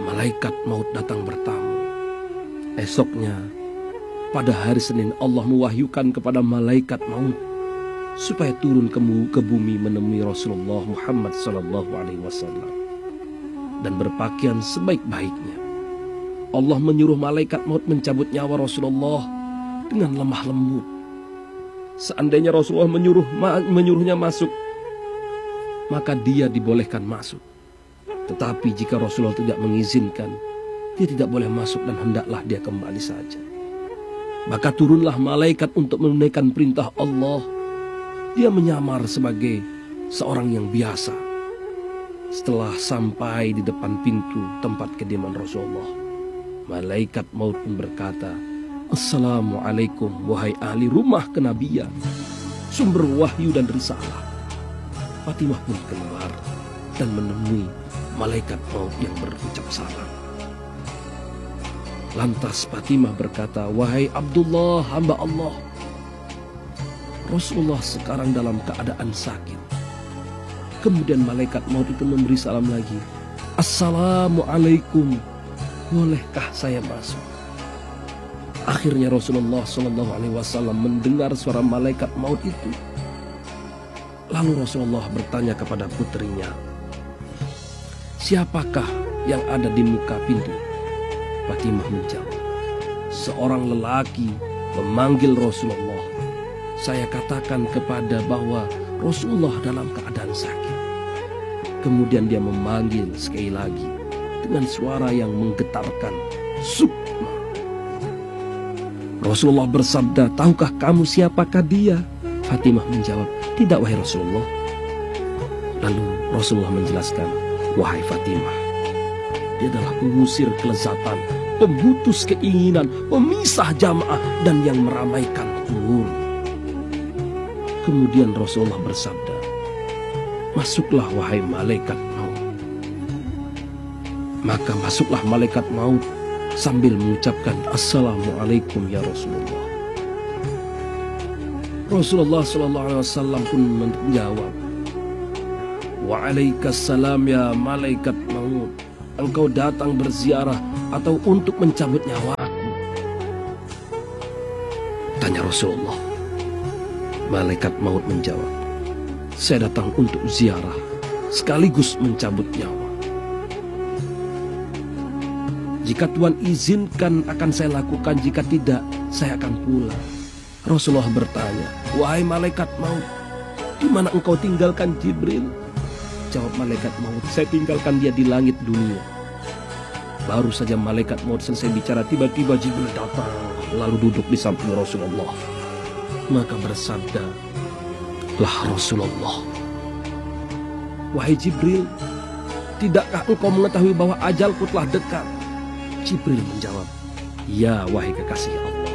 malaikat maut datang bertamu. Esoknya, pada hari Senin, Allah mewahyukan kepada malaikat maut supaya turun ke bumi menemui Rasulullah Muhammad SAW dan berpakaian sebaik-baiknya. Allah menyuruh malaikat maut mencabut nyawa Rasulullah dengan lemah lembut. Seandainya Rasulullah menyuruhnya masuk, maka dia dibolehkan masuk. Tetapi jika Rasulullah tidak mengizinkan, dia tidak boleh masuk dan hendaklah dia kembali saja. Maka turunlah malaikat untuk menunaikan perintah Allah. Dia menyamar sebagai seorang yang biasa. Setelah sampai di depan pintu tempat kediaman Rasulullah, malaikat maut pun berkata, "Assalamualaikum wahai ahli rumah kenabian, sumber wahyu dan risalah." Fatimah pun keluar dan menemui malaikat maut yang berucap salam. Lantas Fatimah berkata, "Wahai Abdullah, hamba Allah, Rasulullah sekarang dalam keadaan sakit." Kemudian malaikat maut itu memberi salam lagi, "Assalamualaikum, bolehkah saya masuk?" Akhirnya Rasulullah SAW mendengar suara malaikat maut itu. Lalu Rasulullah bertanya kepada putrinya, "Siapakah yang ada di muka pintu?" Fatimah menjawab, "Seorang lelaki memanggil Rasulullah. Saya katakan kepada bahwa Rasulullah dalam keadaan sakit." Kemudian dia memanggil sekali lagi dengan suara yang menggetarkan, "Sukma." Rasulullah bersabda, "Tahukah kamu siapakah dia?" Fatimah menjawab, "Tidak wahai Rasulullah." Lalu Rasulullah menjelaskan, "Wahai Fatimah, dia adalah pengusir kelezatan, pemutus keinginan, pemisah jamaah, dan yang meramaikan kubur." Kemudian Rasulullah bersabda, "Masuklah wahai malaikat maut." Maka masuklah malaikat maut sambil mengucapkan, "Assalamualaikum ya Rasulullah." Rasulullah SAW pun menjawab, "Waalaikumsalam ya malaikat maut. Engkau datang berziarah atau untuk mencabut nyawaku?" Tanya Rasulullah. Malaikat maut menjawab, "Saya datang untuk ziarah sekaligus mencabut nyawa. Jika Tuhan izinkan akan saya lakukan, jika tidak saya akan pulang." Rasulullah bertanya, "Wahai malaikat maut, di mana engkau tinggalkan Jibril?" Jawab malaikat maut, "Saya tinggalkan dia di langit dunia." Baru saja malaikat maut selesai bicara, tiba-tiba Jibril datang lalu duduk di samping Rasulullah. Maka bersabdalah Rasulullah, "Wahai Jibril, tidakkah engkau mengetahui bahwa ajalku telah dekat?" Jibril menjawab, "Ya wahai kekasih Allah,